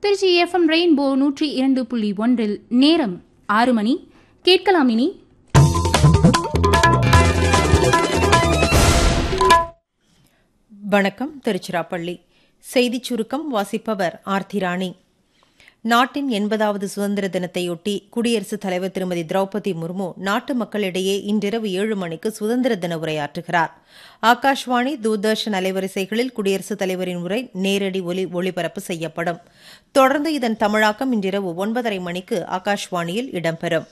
Trichy FM rainbow 102.1 நேரம் 6 மணி. கேட்கலாம் இனி வணக்கம். திருச்சிராப்பள்ளி செய்திச் சுருக்கம் வாசிப்பவர் ஆர்த்திராணி. நாட்டின் 80வது சுதந்திர தினத்தையொட்டி குடியரசுத் தலைவர் திருமதி திரௌபதி முர்மு நாட்டு மக்களிடையே இன்றிரவு 7 மணிக்கு சுதந்திர தின உரையாற்றுகிறார். ஆகாஷ்வாணி, தூர்தர்ஷன் அலைவரிசைகளில் குடியரசுத் தலைவரின் உரை நேரடி ஒளிபரப்பு செய்யப்படும். தொடர்ந்து இதன் தமிழாக்கம் இன்றிரவு 9:30 மணிக்கு ஆகாஷ்வாணியில் இடம்பெறும்.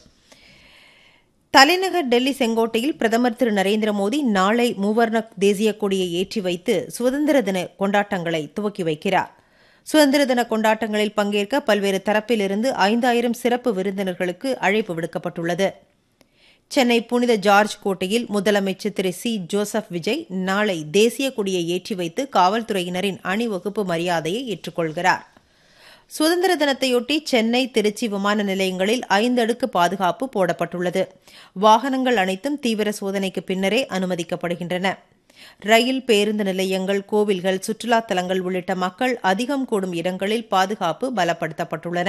தலைநகர் டெல்லி செங்கோட்டையில் பிரதமர் திரு நரேந்திர மோடி நாளை மூவர்ண தேசிய கொடியை ஏற்றி வைத்து சுதந்திர தின கொண்டாட்டங்களை துவக்கி வைக்கிறார். சுதந்திர தின கொண்டாட்டங்களில் பங்கேற்க பல்வேறு தரப்பிலிருந்து 5000 சிறப்பு விருந்தினர்களுக்கு அழைப்பு விடுக்கப்பட்டுள்ளது. சென்னை புனித ஜார்ஜ் கோட்டையில் முதலமைச்சர் திரு சி ஜோசப் விஜய் நாளை தேசிய கொடியை ஏற்றி வைத்து காவல்துறையினரின் அணிவகுப்பு மரியாதையை ஏற்றுக்கொள்கிறார். சுதந்திர தினத்தையொட்டி சென்னை, திருச்சி விமான நிலையங்களில் 5 அடுக்கு பாதுகாப்பு போடப்பட்டுள்ளது. வாகனங்கள் அனைத்தும் தீவிர சோதனைக்கு பின்னரே அனுமதிக்கப்படுகின்றன. ரயில், பேருந்து நிலையங்கள், கோவில்கள், சுற்றுலா தலங்கள் உள்ளிட்ட மக்கள் அதிகம் கூடும் இடங்களில் பாதுகாப்பு பலப்படுத்தப்பட்டுள்ளன.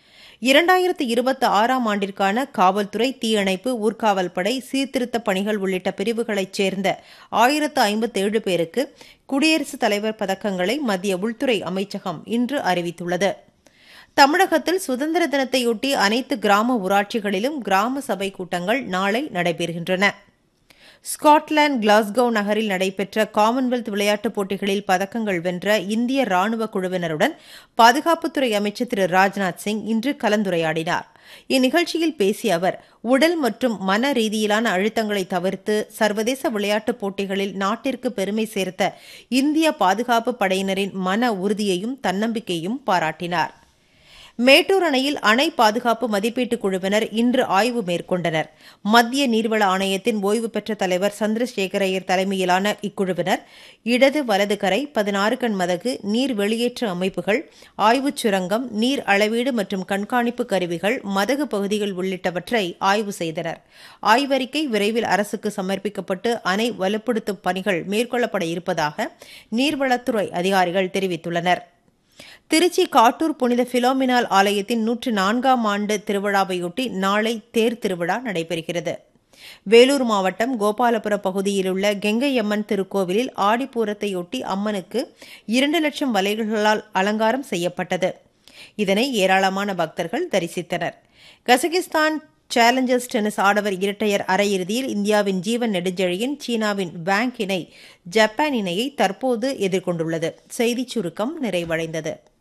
2026ஆம் ஆண்டிற்கான காவல்துறை, தீயணைப்பு, ஊர்காவல் படை, சீர்திருத்தப் பணிகள் உள்ளிட்ட பிரிவுகளைச் சேர்ந்த 1057 பேருக்கு குடியரசுத் தலைவர் பதக்கங்களை மத்திய உள்துறை அமைச்சகம் இன்று அறிவித்துள்ளது. தமிழகத்தில் சுதந்திர தினத்தையொட்டி அனைத்து கிராம ஊராட்சிகளிலும் கிராம சபை கூட்டங்கள் நாளை நடைபெறுகின்றன. ஸ்காட்லாந்து கிளாஸ்கோ நகரில் நடைபெற்ற காமன்வெல்த் விளையாட்டுப் போட்டிகளில் பதக்கங்கள் வென்ற இந்திய ராணுவ குழுவினருடன் பாதுகாப்புத்துறை அமைச்சர் திரு ராஜ்நாத் சிங் இன்று கலந்துரையாடினார். இந்நிகழ்ச்சியில் பேசிய அவர், உடல் மற்றும் மன ரீதியிலான அழுத்தங்களை தவிர்த்து சர்வதேச விளையாட்டுப் போட்டிகளில் நாட்டிற்கு பெருமை சேர்த்த இந்திய பாதுகாப்பு படையினரின் மன உறுதியையும் தன்னம்பிக்கையையும் பாராட்டினார். மேட்டூர் அணையில் அணை பாதுகாப்பு மதிப்பீட்டுக் குழுவினர் இன்று ஆய்வு மேற்கொண்டனர். மத்திய நீர்வள ஆணையத்தின் ஓய்வு பெற்ற தலைவர் சந்திரசேகரையர் தலைமையிலான இக்குழுவினர் இடது வலது கரை, 16 கண் மதகு, நீர் வெளியேற்ற அமைப்புகள், ஆய்வுச் சுரங்கம், நீர் அளவீடு மற்றும் கண்காணிப்பு கருவிகள், மதகு பகுதிகள் உள்ளிட்டவற்றை ஆய்வு செய்தனர். ஆய்வறிக்கை விரைவில் அரசுக்கு சமர்ப்பிக்கப்பட்டு அணை வலுப்படுத்தும் பணிகள் மேற்கொள்ளப்பட இருப்பதாக நீர்வளத்துறை அதிகாரிகள் தெரிவித்துள்ளனர். திருச்சி காட்டூர் புனித பிலோமினால் ஆலயத்தின் 104ஆம் ஆண்டு திருவிழாவையொட்டி நாளை தேர் திருவிழா நடைபெறுகிறது. வேலூர் மாவட்டம் கோபாலபுரம் பகுதியிலுள்ள கெங்கையம்மன் திருக்கோவிலில் ஆடிப்பூரத்தையொட்டி அம்மனுக்கு 2 லட்சம் வலைகளால் அலங்காரம் செய்யப்பட்டது. இதனை ஏராளமான பக்தர்கள் தரிசித்தனர். கசகிஸ்தான் சேலஞ்சர்ஸ் டென்னிஸ் ஆடவர் இரட்டையர் அரையிறுதியில் இந்தியாவின் ஜீவன் நெடுஞ்செழியன் சீனாவின் வாங் இணை ஜப்பான் இணையை தற்போது எதிர்கொண்டுள்ளது. செய்திச் சுருக்கம் நிறைவடைந்தது.